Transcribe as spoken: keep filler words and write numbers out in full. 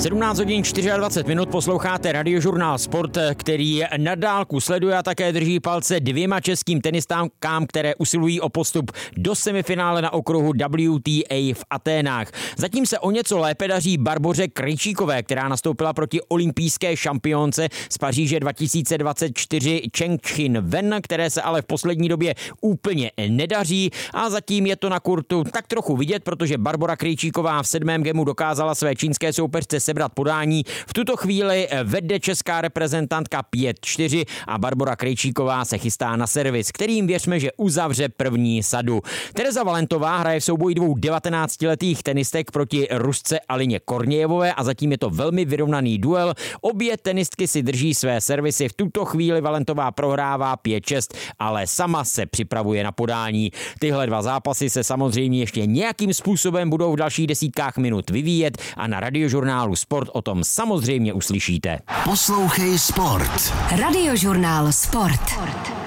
sedmnáct hodin dvacet čtyři minut posloucháte Radiožurnál Sport, který na dálku sleduje a také drží palce dvěma českým tenistánkám, které usilují o postup do semifinále na okruhu W T A v Aténách. Zatím se o něco lépe daří Barboře Krejčíkové, která nastoupila proti olympijské šampionce z Paříže dva tisíce dvacet čtyři Cheng Chin Wen, které se ale v poslední době úplně nedaří a zatím je to na kurtu tak trochu vidět, protože Barbora Krejčíková v sedmém gemu dokázala své čínské soupeřce sebrat podání. V tuto chvíli vede česká reprezentantka pět čtyři a Barbora Krejčíková se chystá na servis, kterým věřme, že uzavře první sadu. Tereza Valentová hraje v souboji dvou devatenáctiletých tenistek proti Rusce Alině Kornějevové a zatím je to velmi vyrovnaný duel. Obě tenistky si drží své servisy. V tuto chvíli Valentová prohrává pět šest, ale sama se připravuje na podání. Tyhle dva zápasy se samozřejmě ještě nějakým způsobem budou v dalších desítkách minut vyvíjet a na Radiožurnálu Sport o tom samozřejmě uslyšíte. Poslouchej Sport. Radiožurnál Sport.